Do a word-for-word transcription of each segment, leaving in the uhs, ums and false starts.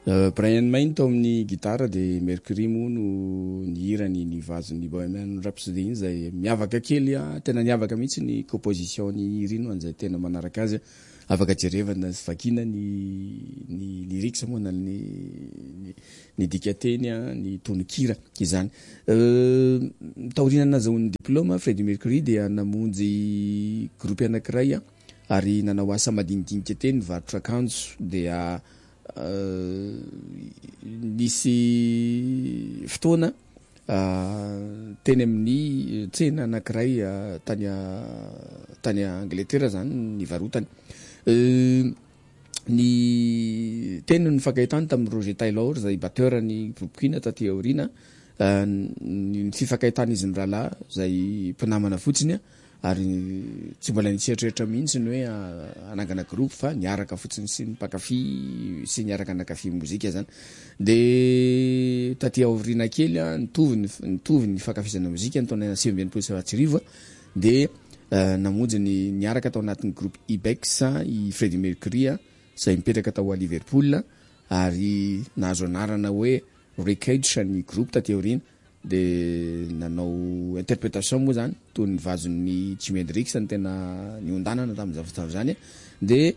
Brian May tao amin'ny gitara de Mercury moa no ny hirany ny vazony Bohemian Rhapsody iny zay miavaka kely a tena miavaka mihitsy ny composition ny hira iny anzay tena manaraka azy afaka jerevana sy vakina ny ny lyrics moa na ny ny dikateny a ny tononkira izany taorina nazahoany diplôma Freddie Mercury dia namonjy groupe anankiray a ary nanao asa madinidinika teny varotra akanjo dia nisy fotoana teny amin'ny tsena anankiray tany tany Angleterre zany ny varotany ny teny nifakahitany tamin'ny Roger Taylor zay batteur ny groupe Queen taty aorina ny fifakahitany izy mirahalahy zay mpinamana fotsiny ary tsy mbola nitseritreritra mihitsy ny hoe anangana groupe fa niaraka fotsiny sy mpakafy sy niaraka anakafy mozika zany de taty aorina kely nitovy nitovy ny fakafizana mozika ny taona sivy amby enimpolo sy arivo de namonjy ny niaraka tao anatin'ny groupe Ibex i Freddie Mercury zay mipetraka tao a Liverpool ary nahazo anarana hoe Wreckage ny groupe taty aorina de nanao interprétation moa zany toy ny vazon'ny Jimi Hendrix ny tena niondanana tamin'izao fotoana zany de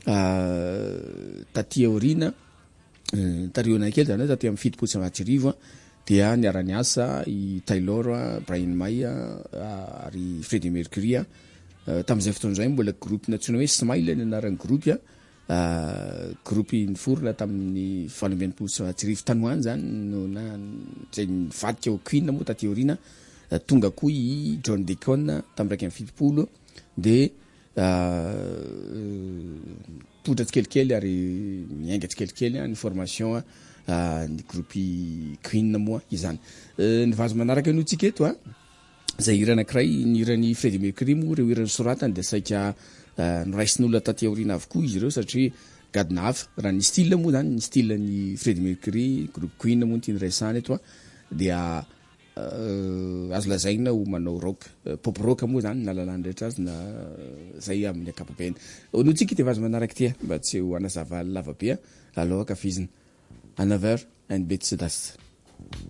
taty aorina tariona kely zany taty amin'ny fitopolo sy arivo dia niara-niasa i Taylor, Brian May ary Freddie Mercury tamin'izay fotoana zay mbola groupe natsoina hoe Smile ny anaran'ny groupe groupe niforona tamin'ny valo amby enimpolo sy arivo tanoany zany no na zay nivadika ao Queen moa taty aorina tonga koa i John Deacon tamin'ny raiky amby fitopolo de potra tsikelikely ary miainga tsikelikely ny formation ny groupe Queen moa izany ny vazo manaraka no tsika eto zay hira anankiray ny hiran'ny Freddie Mercury moa reo hirany soratany de saika noraisin'olona taty aorina avokoa izy ireo satria gadina hafa raha ny style moa zany ny style ny Freddie Mercury groupe Queen moa ty niraisany eto dia azo lazaina ho manao rock pop rock moa zany na lalàny rehetra azy na zay amin'ny ankapobeny no tsika ty vazo manaraka ty mba tsy ho anazava lavabe aloha kafizina Another and Bits Dust.